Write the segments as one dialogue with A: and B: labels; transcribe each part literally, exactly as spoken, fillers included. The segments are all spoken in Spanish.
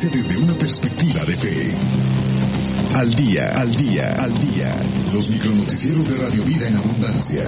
A: desde una perspectiva de fe. Al día, al día, al día. Los micronoticieros de Radio Vida en Abundancia.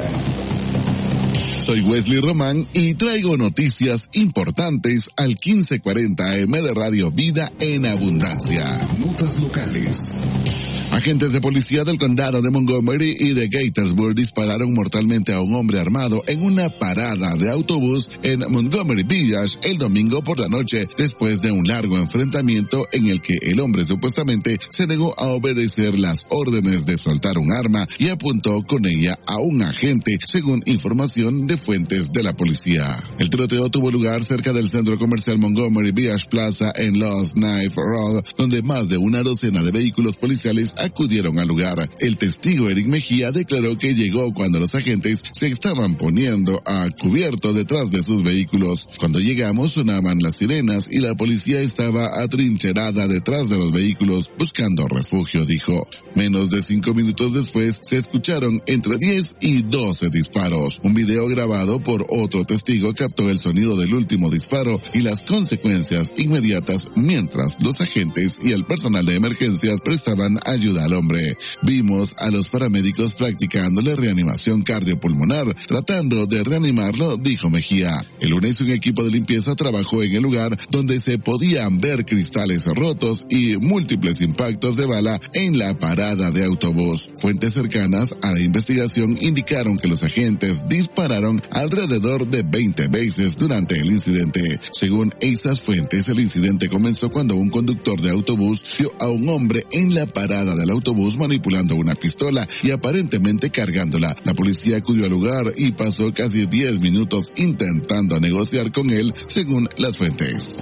B: Soy Wesley Román y traigo noticias importantes al quince cuarenta A M de Radio Vida en Abundancia.
A: Notas locales.
B: Agentes de policía del condado de Montgomery y de Gaithersburg dispararon mortalmente a un hombre armado en una parada de autobús en Montgomery Village el domingo por la noche, después de un largo enfrentamiento en el que el hombre supuestamente se negó a obedecer las órdenes de soltar un arma y apuntó con ella a un agente, según información de fuentes de la policía. El tiroteo tuvo lugar cerca del centro comercial Montgomery Village Plaza en Lost Knife Road, donde más de una docena de vehículos policiales acudieron al lugar. El testigo Eric Mejía declaró que llegó cuando los agentes se estaban poniendo a cubierto detrás de sus vehículos. Cuando llegamos sonaban las sirenas y la policía estaba atrincherada detrás de los vehículos buscando refugio, dijo. Menos de cinco minutos después se escucharon entre diez y doce disparos. Un video grabado por otro testigo captó el sonido del último disparo y las consecuencias inmediatas mientras los agentes y el personal de emergencias prestaban ayuda al hombre. Vimos a los paramédicos practicándole reanimación cardiopulmonar, tratando de reanimarlo, dijo Mejía. El lunes un equipo de limpieza trabajó en el lugar donde se podían ver cristales rotos y múltiples impactos de bala en la parada de autobús. Fuentes cercanas a la investigación indicaron que los agentes dispararon alrededor de veinte veces durante el incidente. Según esas fuentes, el incidente comenzó cuando un conductor de autobús vio a un hombre en la parada del autobús manipulando una pistola y aparentemente cargándola. La policía acudió al lugar y pasó casi diez minutos intentando negociar con él, según las fuentes.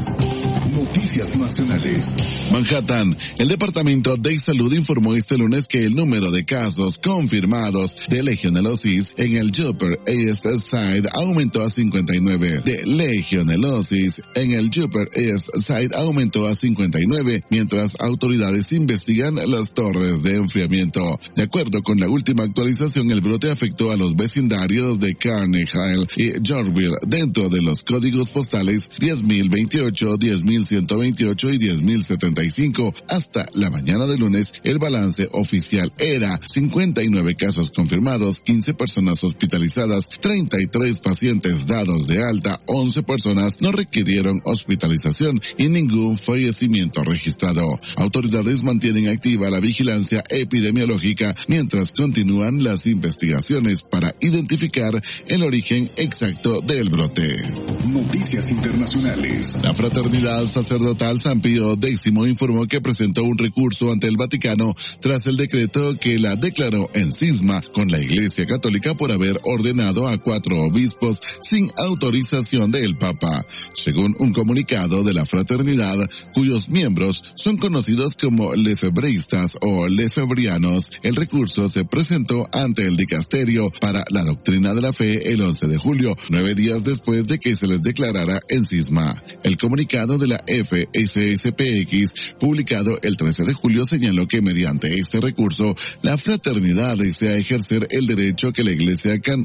A: Noticias nacionales.
B: Manhattan. El Departamento de Salud informó este lunes que el número de casos confirmados de legionelosis en el Upper East Side aumentó a cincuenta y nueve. De legionelosis en el Upper East Side aumentó a cincuenta y nueve, mientras autoridades investigan las torres de enfriamiento. De acuerdo con la última actualización, el brote afectó a los vecindarios de Carnegie y Yorkville dentro de los códigos postales diez mil veintiocho, diez mil ciento veintiocho y diez mil setenta y cinco. Hasta la mañana de lunes, el balance oficial era cincuenta y nueve casos confirmados, quince personas hospitalizadas, treinta y tres pacientes dados de alta, once personas no requirieron hospitalización y ningún fallecimiento registrado. Autoridades mantienen activa la vigilancia epidemiológica mientras continúan las investigaciones para identificar el origen exacto del brote.
A: Noticias internacionales.
B: La Fraternidad Sacerdotal San Pío X informó que presentó un recurso ante el Vaticano tras el decreto que la declaró en cisma con la Iglesia Católica por haber ordenado a cuatro obispos sin autorización del Papa. Según un comunicado de la fraternidad, cuyos miembros son conocidos como lefebristas o lefebrianos, el recurso se presentó ante el Dicasterio para la Doctrina de la Fe el once de julio, nueve días después de que se les declarara en cisma. El comunicado de la F S S P X, publicado el trece de julio, señaló que mediante este recurso, la fraternidad desea ejercer el derecho que la Iglesia can...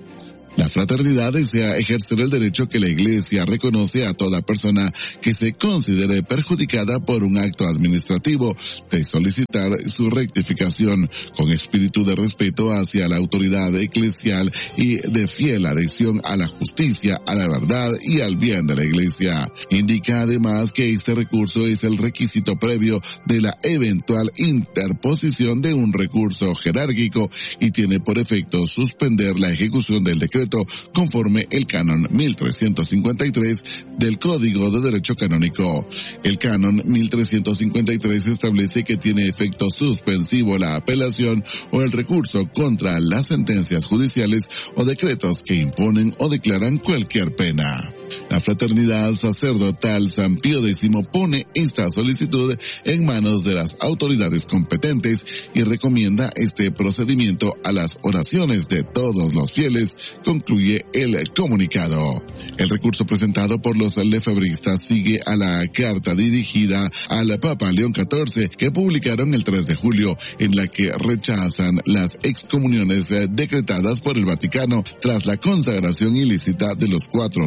B: La fraternidad desea ejercer el derecho que la Iglesia reconoce a toda persona que se considere perjudicada por un acto administrativo de solicitar su rectificación con espíritu de respeto hacia la autoridad eclesial y de fiel adhesión a la justicia, a la verdad y al bien de la Iglesia. Indica además que este recurso es el requisito previo de la eventual interposición de un recurso jerárquico y tiene por efecto suspender la ejecución del decreto conforme el canon mil trescientos cincuenta y tres del Código de Derecho Canónico. El canon mil trescientos cincuenta y tres establece que tiene efecto suspensivo la apelación o el recurso contra las sentencias judiciales o decretos que imponen o declaran cualquier pena. La Fraternidad Sacerdotal San Pío X pone esta solicitud en manos de las autoridades competentes y recomienda este procedimiento a las oraciones de todos los fieles, concluye el comunicado. El recurso presentado por los lefebristas sigue a la carta dirigida al Papa León catorce que publicaron el tres de julio, en la que rechazan las excomuniones decretadas por el Vaticano tras la consagración ilícita de los cuatro nuevos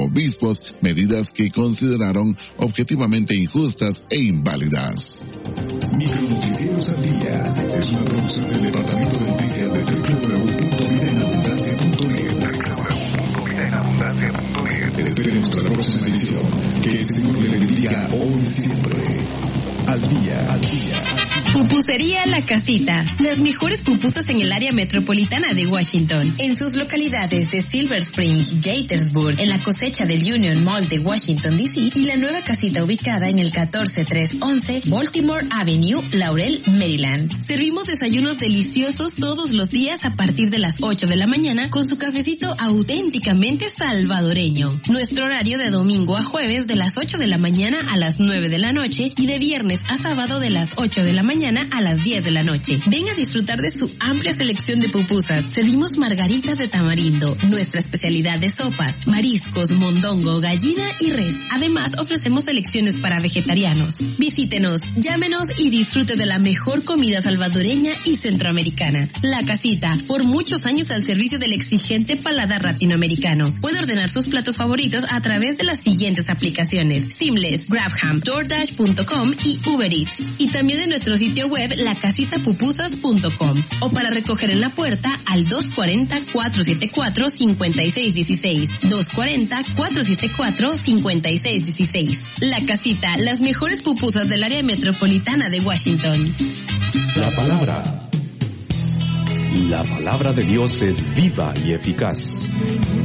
B: obispos, medidas que consideraron objetivamente injustas e inválidas.
A: Micronoticieros al Día es una producción del Departamento de Noticias de doble u doble u doble u punto vida en abundancia punto net. doble u doble u doble u punto vida en abundancia punto net. Espere nuestra próxima edición. Que el Señor le bendiga hoy y siempre. Al día, al día.
C: Pupusería La Casita. Las mejores pupusas en el área metropolitana de Washington. En sus localidades de Silver Spring, Gaithersburg, en la cosecha del Union Mall de Washington, D C y la nueva casita ubicada en el catorce tres once Baltimore Avenue, Laurel, Maryland. Servimos desayunos deliciosos todos los días a partir de las ocho de la mañana con su cafecito auténticamente salvadoreño. Nuestro horario de domingo a jueves de las ocho de la mañana a las nueve de la noche y de viernes a sábado de las ocho de la mañana a las diez de la noche. Ven a disfrutar de su amplia selección de pupusas. Servimos margaritas de tamarindo, nuestra especialidad de sopas, mariscos, mondongo, gallina y res. Además, ofrecemos selecciones para vegetarianos. Visítenos, llámenos y disfrute de la mejor comida salvadoreña y centroamericana. La Casita, por muchos años al servicio del exigente paladar latinoamericano. Puede ordenar sus platos favoritos a través de las siguientes aplicaciones: Seamless, GrabHam, DoorDash punto com y Uber Eats. Y también de nuestro sitio web la casita pupusas punto com o para recoger en la puerta al dos cuatro cero, cuatro siete cuatro, cinco seis uno seis, dos cuatro cero, cuatro siete cuatro, cinco seis uno seis. La Casita, las mejores pupusas del área metropolitana de Washington.
D: La palabra. La palabra de Dios es viva y eficaz.